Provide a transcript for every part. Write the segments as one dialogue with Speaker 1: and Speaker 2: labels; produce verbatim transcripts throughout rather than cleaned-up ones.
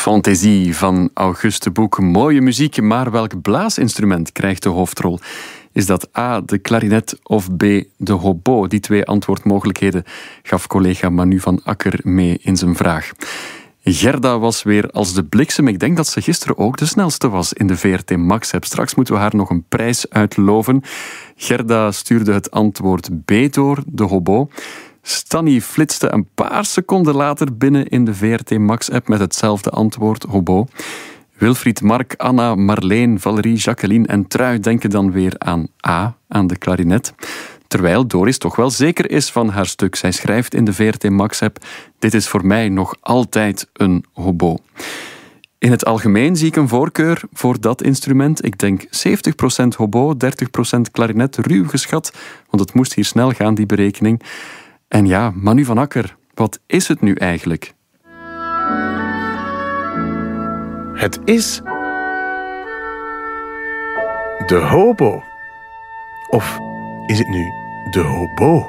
Speaker 1: Fantaisie van Auguste Boek. Mooie muziek, maar welk blaasinstrument krijgt de hoofdrol? Is dat A, de klarinet of B, de hobo? Die twee antwoordmogelijkheden gaf collega Manu van Akker mee in zijn vraag. Gerda was weer als de bliksem. Ik denk dat ze gisteren ook de snelste was in de V R T Max-app. Straks moeten we haar nog een prijs uitloven. Gerda stuurde het antwoord B door, de hobo. Stanny flitste een paar seconden later binnen in de V R T Max-app met hetzelfde antwoord, hobo. Wilfried, Mark, Anna, Marleen, Valerie, Jacqueline en Trui denken dan weer aan A, aan de klarinet. Terwijl Doris toch wel zeker is van haar stuk. Zij schrijft in de V R T Max-app: dit is voor mij nog altijd een hobo. In het algemeen zie ik een voorkeur voor dat instrument. Ik denk zeventig procent hobo, dertig procent klarinet, ruw geschat. Want het moest hier snel gaan, die berekening. En ja, Manu van Akker, wat is het nu eigenlijk?
Speaker 2: Het is de hobo. Of is het nu de hobo?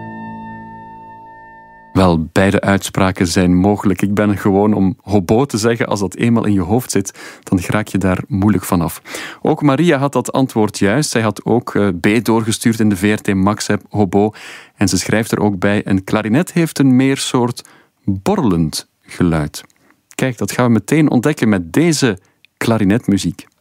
Speaker 1: Wel, beide uitspraken zijn mogelijk. Ik ben gewoon om hobo te zeggen. Als dat eenmaal in je hoofd zit, dan raak je daar moeilijk vanaf. Ook Maria had dat antwoord juist. Zij had ook uh, B doorgestuurd in de V R T Max-app, hobo. En ze schrijft er ook bij: een klarinet heeft een meer soort borrelend geluid. Kijk, dat gaan we meteen ontdekken met deze klarinetmuziek.